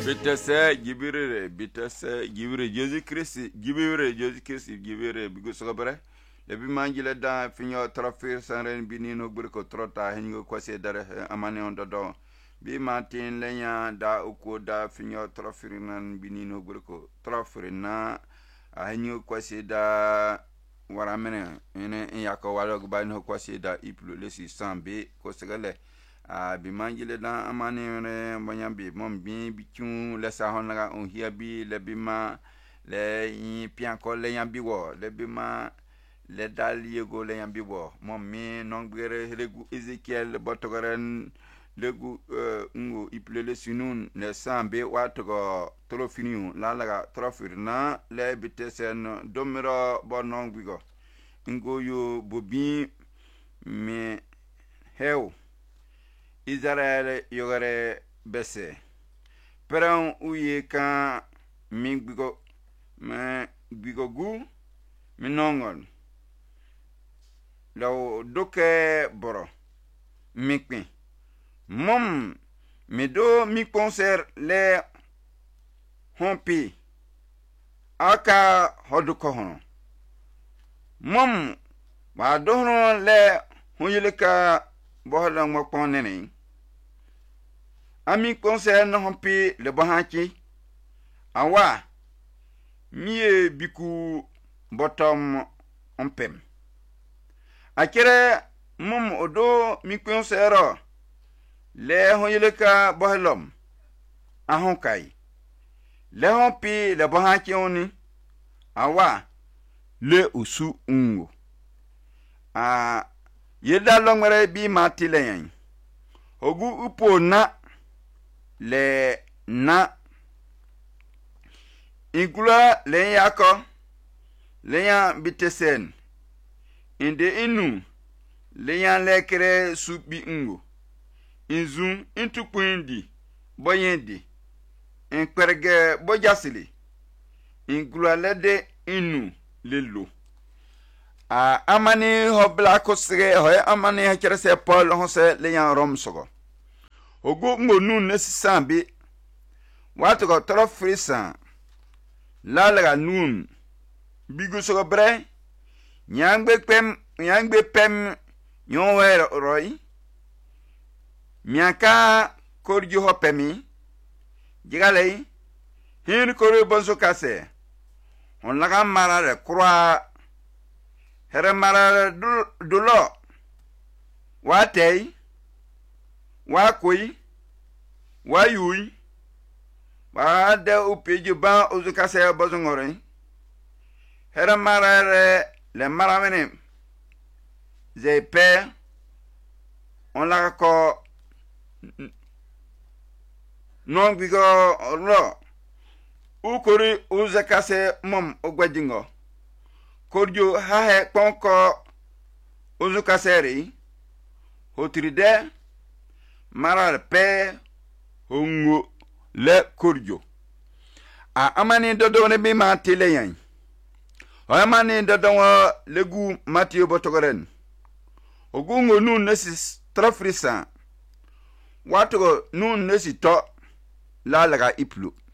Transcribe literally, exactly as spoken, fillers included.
Bitase gibire bitase gibire Jésus Christ gibire Jésus Christ gibire bigo sobre le bi manjile da finyo trafir sanren binino burko trota hengo kwase dare amane on dodo bi matin lenya da uko da finyo trafir nan binino burko trafir na hengo kwase da waramene ene yako walo gban kwase da iplo lesi sambe ko segale a bi manjile da amane ne banyambi mom bi bichun le sa honaga on hia bi le bima le yin pian ko le yambi wo le bima le daliego le yambi wo mom mi nongbere regu Ezekiel botogaren legu ngo iplele sinun le sambe watogo trofiniu la la trofirna le bitesen domiro bonongbigo ngo yo bobi me heu Israël yogare bese peron uye kan mi bigo me bigo gu mi nongol law doke boro mikpin mom mi do mi concert le hompi aka hoduko hono mom wa dohno le huyeleka bohla mo ponene ami concerne hompi le bahanchi awa mie biku bottom ompem akere mum odo mi concerne le hoyeleka bohlom ahonkai le hompi le bahanchi oni awa le usu ungo a yeda longere bi matilen ogu upo na le na ingula le yako le ya bitesen inde inu le ya lekere subi ngo inzu intukwindi boyendi inperge bojasili ingula lede inu lelo a amani hobla ko sire ho amani ha kerese Paul ho se le yan rom sogo ogo ngonu nesisambi watu ko tro frisa la la nun bigu sogo bre nyangbe pem nyangbe pem nyowe roi miaka korju ho pemi jigale hin koru bonso kase on la mara re croix Here mara dulo wa tei wa koi wa yui wa de upeju ba uzukase bozongore here mara re le mara mene ze pe on la ko non bigo ro ukori uzakase mom ogwadingo Korjo hahe ponko uzukaseri hotride maral pe hongo le korjo a amani dodo ne bi ma tele yan o amani dodo legu matio botogoren ogungo nun nesi trafrisa watu nun nesi to la laga iplu